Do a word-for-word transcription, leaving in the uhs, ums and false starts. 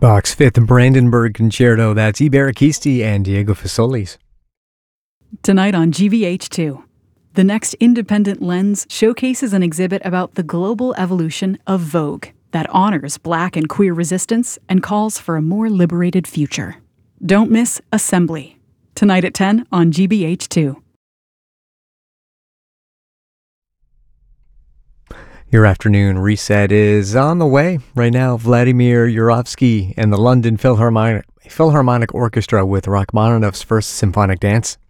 Bach's Fifth Brandenburg Concerto, that's Iberikisti and Diego Fasolis. Tonight on G V H two, the next independent lens showcases an exhibit about the global evolution of Vogue that honors Black and queer resistance and calls for a more liberated future. Don't miss Assembly, tonight at ten on G B H two. Your afternoon reset is on the way. Right now, Vladimir Yurovsky and the London Philharmonic, Philharmonic Orchestra with Rachmaninoff's First Symphonic Dance.